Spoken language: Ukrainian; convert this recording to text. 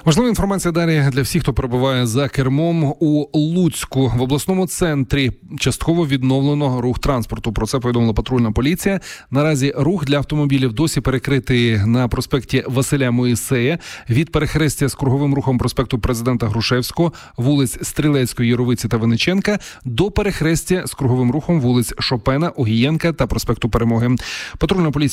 Важлива інформація далі для всіх, хто перебуває за кермом. У Луцьку в обласному центрі частково відновлено рух транспорту. Про це повідомила патрульна поліція. Наразі рух для автомобілів досі перекритий на проспекті Василя Моїсея від перехрестя з круговим рухом проспекту Президента Грушевського, вулиць Стрілецької, Яровиці та Винниченка до перехрестя з круговим рухом вулиць Шопена, Огієнка та проспекту Перемоги. Патрульна поліція